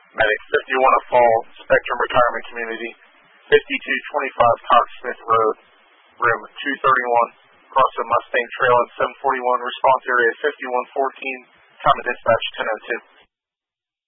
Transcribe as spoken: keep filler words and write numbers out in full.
Medic fifty-one at Fall, Spectrum Retirement Community, fifty-two twenty-five Cox Smith Road, room two thirty-one, across the Mustang Trail at seven forty-one, response area fifty-one fourteen, common dispatch ten oh two.